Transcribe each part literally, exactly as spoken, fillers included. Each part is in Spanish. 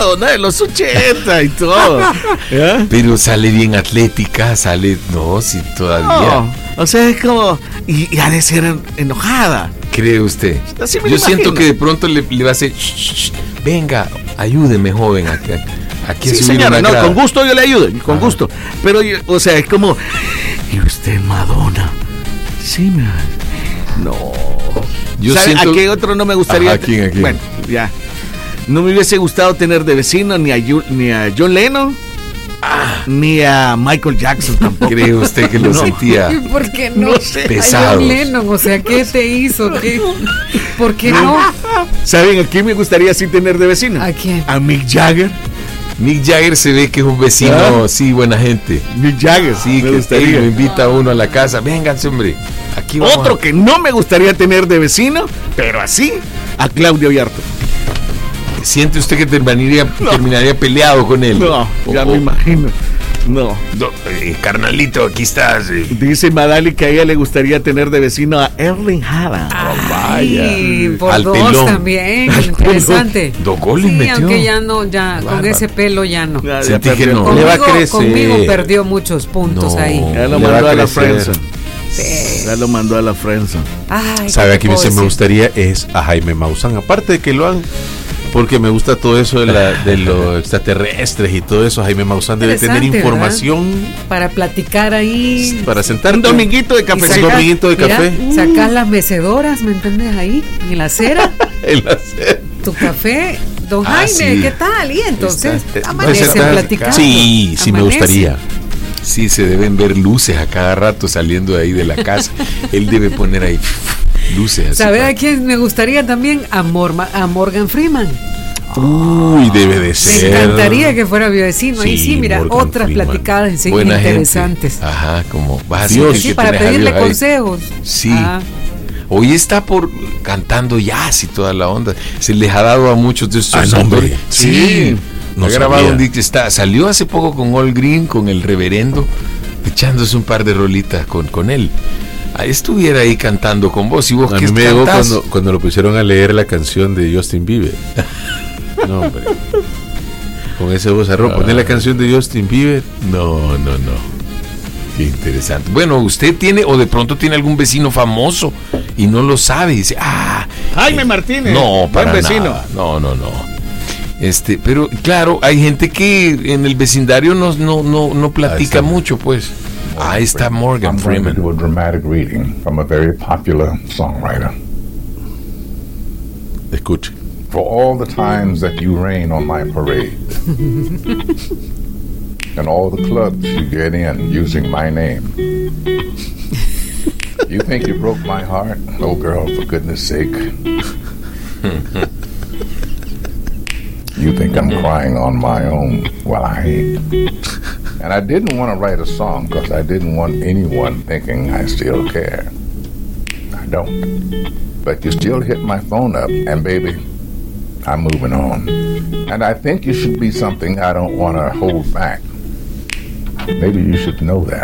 ¿no? De los ochenta y todo. ¿Ya? Pero sale bien atlética, sale, no, sí, todavía. No, o sea, es como, y, y ha de ser enojada. ¿Cree usted? Así me Yo lo siento imagino. que de pronto le, le va a hacer, shh, shh, venga, ayúdeme, joven, aquí, aquí Sí, a subir señora, una no, grada. con gusto yo le ayudo, con Ajá. gusto. Pero, yo, o sea, es como, ¿y usted, Madonna? Sí, me... No. Yo ¿Sabe siento- a qué otro no me gustaría? Ajá, ¿a quién, a quién? Bueno, ya. No me hubiese gustado tener de vecino ni a, Yu- ni a John Lennon, Ah, ni a Michael Jackson tampoco. ¿cree usted que lo No. sentía? ¿Por qué no? No sé. Ay, Pesados. John Lennon, o sea, ¿qué te hizo? ¿Qué? ¿Por qué no? ¿Saben a quién me gustaría sí tener de vecino? ¿A quién? A Mick Jagger. Mick Jagger se ve que es un vecino, ¿Ah? sí, buena gente. Mick Jagger, Sí, me que gustaría. lo invita a uno a la casa. Vénganse, hombre. Aquí vamos. Otro que no me gustaría tener de vecino, pero así, a Claudio Yarto. ¿Siente usted que terminaría, terminaría peleado con él? No, ya O- me o- imagino. No. No, eh, carnalito, aquí estás. eh. Dice Madali que a ella le gustaría tener de vecino a Erling Haaland. Ay, por Al dos pelón. también, interesante. Dos goles Sí, metió. aunque ya no, ya, con Bárbaro. ese pelo ya no. Ya, ya Sentí que perdió. no. Conmigo, Le va a crecer. conmigo perdió muchos puntos No. ahí. Ya lo Le va mandó a a la crecer. friendzone. Sí. Ya lo mandó a la friendzone. Ay, ¿Sabe ¿qué a quién te se puedo me decir? gustaría? Es a Jaime Maussan. Aparte de que lo han... Porque me gusta todo eso de, la, de los extraterrestres y todo eso. Jaime Maussan debe tener Interesante, información Para platicar ahí. para sentarte. Un dominguito de Y café. saca- dominguito de mira, café. Sacas las mecedoras, ¿me entiendes? Ahí, en la acera, en la sed. tu café. Don Ah, Jaime, sí. ¿qué tal? Y entonces, Está- amanece está- platicando. Sí, sí me Amanece. gustaría. Sí, se deben ver luces a cada rato saliendo de ahí de la casa. Él debe poner ahí luces. así ¿Sabe para- a quién me gustaría también? A, Morma- a Morgan Freeman. Uy, debe de Me ser. encantaría que fuera mi vecino. Ahí Sí, sí, mira, Morgan otras Freeman. platicadas enseguida Buena gente. interesantes. Ajá, como vas a Dios. sentir Sí, que para tenés a pedirle Dios ahí. consejos. Sí. Ah, Hoy está por cantando jazz y toda la onda. Se les ha dado a muchos de estos Ah, no, hombre. hombres. Sí. Sí. No ha grabado sabía. un disco. Está, salió hace poco con All Green, con el reverendo, echándose un par de rolitas con, con él. Ahí estuviera ahí cantando con vos. Y vos A que mí me llegó cantás. cuando, cuando lo pusieron a leer la canción de Justin Bieber. No, hombre. Con ese voz arroz. Poner la canción de Justin Bieber. No, no, no. Qué interesante. Bueno, usted tiene, o de pronto tiene algún vecino famoso y no lo sabe. Y dice, ah. Jaime eh, Martínez. No, buen para vecino. nada. No, no, no. Este, pero claro, hay gente que en el vecindario no, no, no, no platica está. mucho, pues. Ahí está Morgan I'm going to Freeman. do a dramatic reading from a very popular songwriter. Escuche. For all the times that you rain on my parade, and all the clubs you get in using my name. You think you broke my heart? Oh, girl, for goodness sake. You think I'm crying on my own? Well, I ain't. And I didn't want to write a song because I didn't want anyone thinking I still care. I don't. But you still hit my phone up, and baby, I'm moving on. And I think you should be something I don't want to hold back. Maybe you should know that.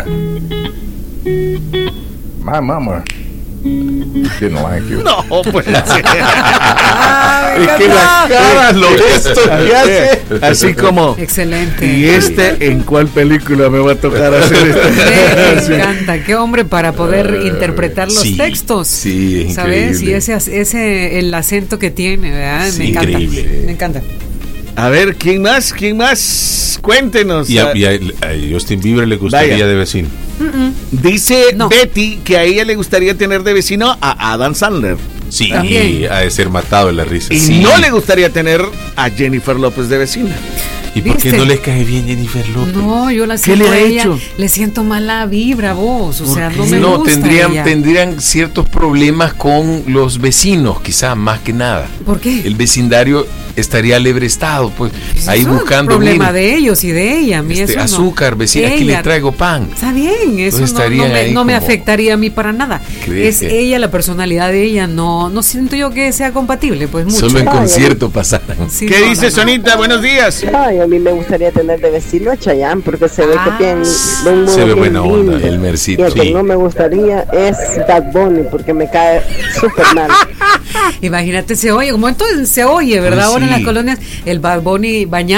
My mama didn't like you. No, pues. Ay, Es que la cara, lo esto que hace. Así como. excelente. ¿Y este en cuál película me va a tocar hacer Me este? encanta, qué hombre para poder interpretar los sí, textos. sí, es ¿Sabes? increíble. Y ese, ese el acento que tiene, ¿verdad? Sí, me encanta. increíble. Me encanta. A ver, ¿quién más? ¿Quién más? Cuéntenos. Y a, y a- a Justin Bieber le gustaría Vaya. de vecino. Dice No. Betty que a ella le gustaría tener de vecino a Adam Sandler. Sí, También. ha de ser matado de la risa. Y Sí. no le gustaría tener a Jennifer López de vecina. ¿Y por qué ¿Viste? no les cae bien Jennifer López? No, yo la ¿Qué siento le ha a ella, hecho? le siento mala vibra, vos. O ¿Por sea, qué? no me No, gusta tendrían, ella. tendrían ciertos problemas con los vecinos, quizás más que nada. ¿Por qué? El vecindario estaría alebrestado, pues ahí Eso es buscando problema mire, de ellos y de ella. A mí este, eso no. azúcar, vecina, aquí le Ella- traigo pan. Está bien, eso Pues no, no estarían me, ahí no me como- afectaría a mí para nada. ¿Crees Es que? ella, la personalidad de ella, no no siento yo que sea compatible, pues mucho. Solo en concierto pasaran. Sí, ¿Qué no, dice no, no. Sonita? Buenos días. Ay, a mí me gustaría tener de vecino a Chayanne porque se ve Ah. que bien, de un modo Se ve bien buena onda, lindo. el Mercito. Y el que Sí. no me gustaría es Bad Bunny porque me cae súper mal. Imagínate, se oye, como entonces se oye, ¿verdad? Pues Ahora en sí. las colonias, el Bad Bunny bañado